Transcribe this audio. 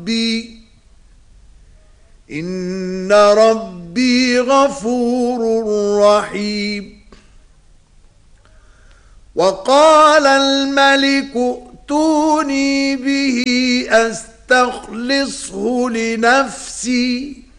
ربي إن ربي غفور رحيم. وقال الملك ائتوني به أستخلصه لنفسي